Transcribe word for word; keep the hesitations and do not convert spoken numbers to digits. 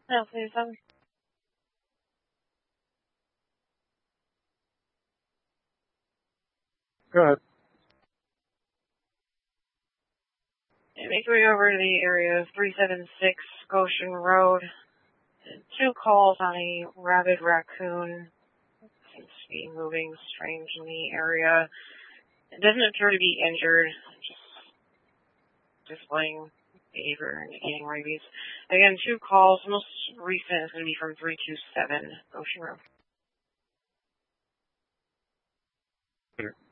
No, please, um, Go ahead. make your way over to the area three seven six Goshen Road. Two calls on a rabid raccoon. Seems to be moving strange in the area. It doesn't appear to be injured, just displaying behavior indicating rabies. Again, two calls. Most recent is going to be from three two seven Goshen Road.